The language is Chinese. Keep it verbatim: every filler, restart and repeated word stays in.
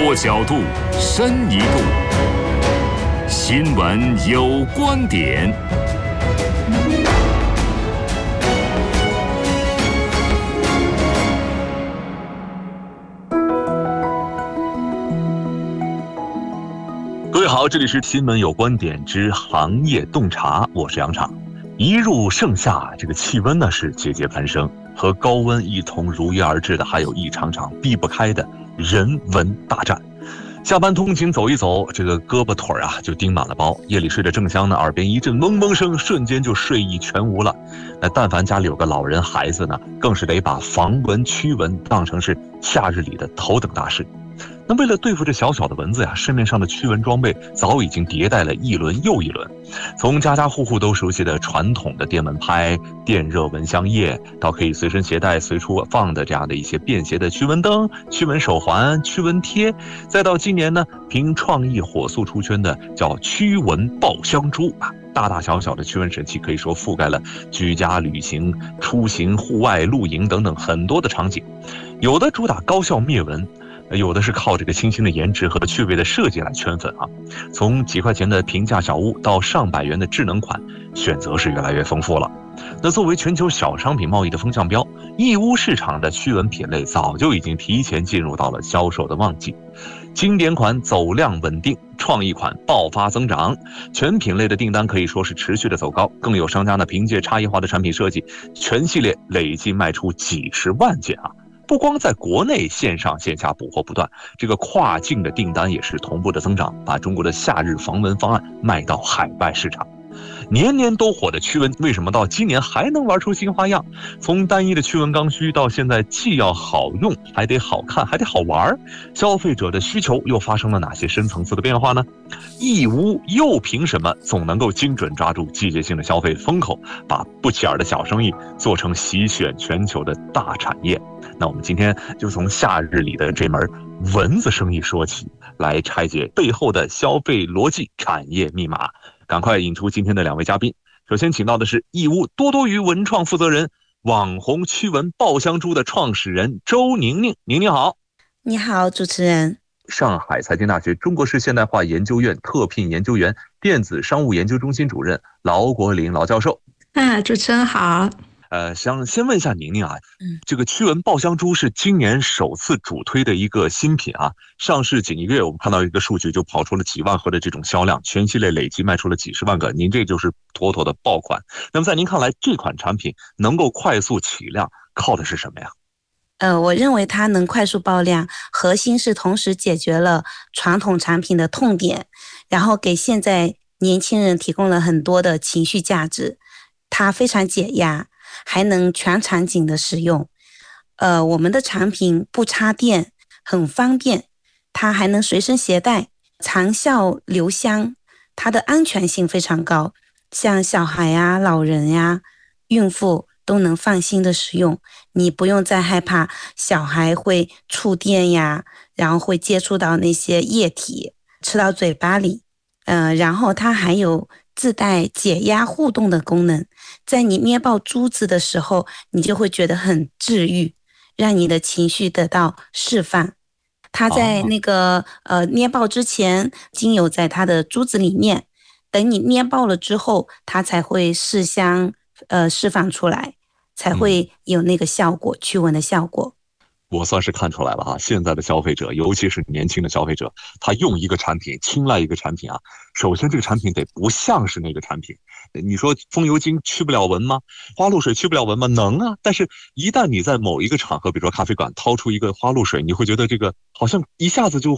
多角度，深一度。新闻有观点。各位好，这里是新闻有观点之行业洞察，我是杨畅。一入盛夏，这个气温呢是节节攀升，和高温一同如约而至的，还有一场场避不开的人文大战。下班通勤走一走，这个胳膊腿啊就叮满了包。夜里睡得正香呢，耳边一阵嗡嗡声，瞬间就睡意全无了。那但凡家里有个老人孩子呢，更是得把防蚊驱蚊当成是夏日里的头等大事。那为了对付这小小的蚊子呀，市面上的驱蚊装备早已经迭代了一轮又一轮。从家家户户都熟悉的传统的电蚊拍、电热蚊香液，到可以随身携带随处放的这样的一些便携的驱蚊灯、驱蚊手环、驱蚊贴，再到今年呢凭创意火速出圈的叫驱蚊爆香珠啊，大大小小的驱蚊神器可以说覆盖了居家、旅行、出行、户外、露营等等很多的场景。有的主打高效灭蚊，有的是靠这个清新的颜值和趣味的设计来圈粉啊。从几块钱的平价小物到上百元的智能款，选择是越来越丰富了。那作为全球小商品贸易的风向标，义乌市场的驱蚊品类早就已经提前进入到了销售的旺季。经典款走量稳定，创意款爆发增长，全品类的订单可以说是持续的走高。更有商家呢凭借差异化的产品设计，全系列累计卖出几十万件啊。不光在国内线上线下补货不断，这个跨境的订单也是同步的增长，把中国的夏日防蚊方案卖到海外市场。年年都火的驱蚊，为什么到今年还能玩出新花样？从单一的驱蚊刚需到现在既要好用，还得好看，还得好玩，消费者的需求又发生了哪些深层次的变化呢？义乌又凭什么总能够精准抓住季节性的消费风口，把不起眼的小生意做成席卷全球的大产业？那我们今天就从夏日里的这门蚊子生意说起，来拆解背后的消费逻辑、产业密码。赶快引出今天的两位嘉宾。首先请到的是义乌多多鱼文创负责人、网红驱蚊爆香珠的创始人周宁宁。宁宁好。 你好，主持人。 上海财经大学中国式现代化研究院特聘研究员、电子商务研究中心主任劳国林劳教授。 啊，主持人好。 呃，想先问一下宁宁啊，嗯，这个驱蚊爆香珠是今年首次主推的一个新品啊，上市仅一个月，我们看到一个数据就跑出了几万盒的这种销量，全系列累计卖出了几十万个，您这就是妥妥的爆款。那么在您看来，这款产品能够快速起量，靠的是什么呀？ 呃，我认为它能快速爆量，核心是同时解决了传统产品的痛点，然后给现在年轻人提供了很多的情绪价值。它非常解压，还能全场景的使用。呃，我们的产品不插电，很方便，它还能随身携带，长效留香，它的安全性非常高，像小孩呀、老人呀、孕妇都能放心的使用。你不用再害怕小孩会触电呀，然后会接触到那些液体，吃到嘴巴里。呃，然后它还有自带解压互动的功能，在你捏爆珠子的时候，你就会觉得很治愈，让你的情绪得到释放。它在那个、哦、呃捏爆之前，精油在它的珠子里面，等你捏爆了之后，它才会释香，呃释放出来，才会有那个效果，驱蚊的效果。 我算是看出来了哈，现在的消费者，尤其是年轻的消费者，他用一个产品，青睐一个产品啊，首先这个产品得不像是那个产品。你说风油精驱不了蚊吗？花露水驱不了蚊吗？能啊，但是一旦你在某一个场合，比如说咖啡馆掏出一个花露水，你会觉得这个好像一下子就